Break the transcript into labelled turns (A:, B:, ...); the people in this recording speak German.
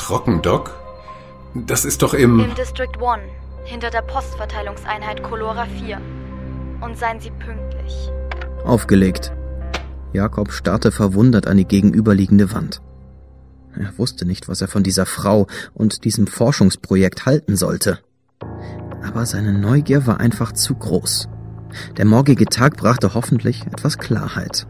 A: Trockendock? Das ist doch im
B: District 1, hinter der Postverteilungseinheit Colora 4. Und seien Sie pünktlich.
C: Aufgelegt. Jakob starrte verwundert an die gegenüberliegende Wand. Er wusste nicht, was er von dieser Frau und diesem Forschungsprojekt halten sollte. Aber seine Neugier war einfach zu groß. Der morgige Tag brachte hoffentlich etwas Klarheit.